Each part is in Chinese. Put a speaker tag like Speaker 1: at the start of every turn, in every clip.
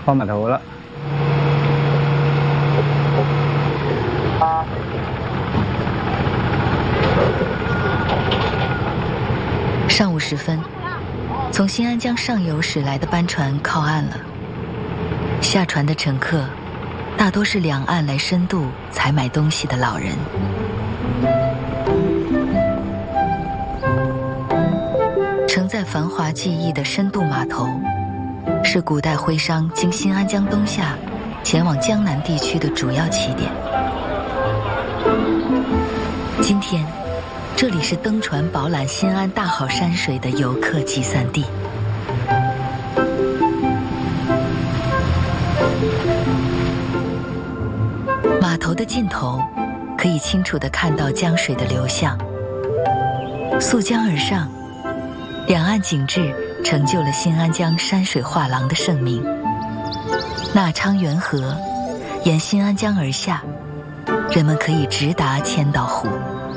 Speaker 1: 跑码头了。
Speaker 2: 上午时分，从新安江上游驶来的班船靠岸了。下船的乘客大多是两岸来深渡采买东西的老人。承载繁华记忆的深渡码头，是古代徽商经新安江东下前往江南地区的主要起点。今天这里是登船饱览新安大好山水的游客集散地。码头的尽头可以清楚地看到江水的流向，溯江而上，两岸景致成就了新安江山水画廊的盛名。纳昌源河沿新安江而下，人们可以直达千岛湖。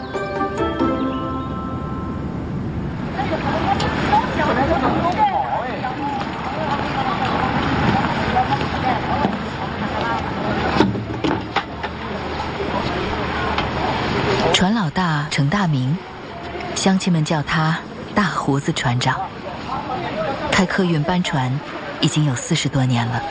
Speaker 2: 船老大程大明，乡亲们叫他大胡子船长。开客运班船已经有40多年了。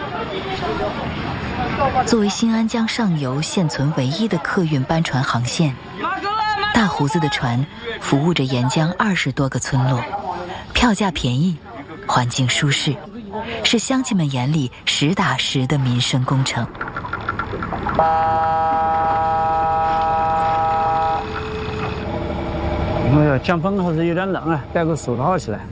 Speaker 2: 作为新安江上游现存唯一的客运班船航线，大胡子的船服务着沿江20多个村落，票价便宜，环境舒适，是乡亲们眼里实打实的民生工程。
Speaker 1: 哎呀，江风还是有点冷啊，戴个手套起来。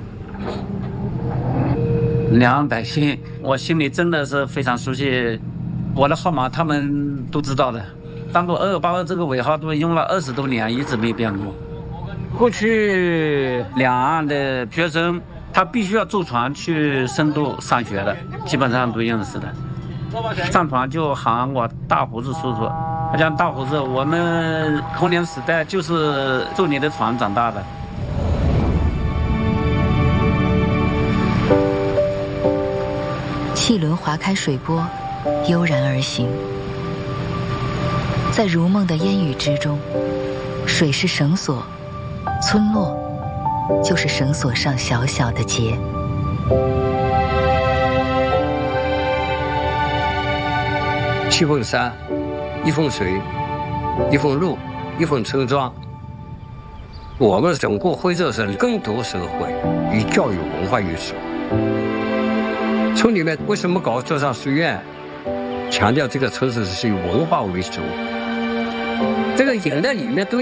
Speaker 3: 两岸百姓，我心里真的是非常熟悉，我的号码他们都知道的。当初228这个尾号都用了20多年，一直没变过。过去两岸的学生，他必须要坐船去深度上学的，基本上都认识的。上船就喊我大胡子叔叔。他讲大胡子，我们童年时代就是坐你的船长大的。
Speaker 2: 汽轮划开水波，悠然而行。在如梦的烟雨之中，水是绳索，村落就是绳索上小小的结。
Speaker 4: 7份山，1份水，1份路，1份村庄。我们整个徽州省更多社会以教育文化为主。村里面为什么搞座上书院？强调这个城市是以文化为主。这个眼袋里面都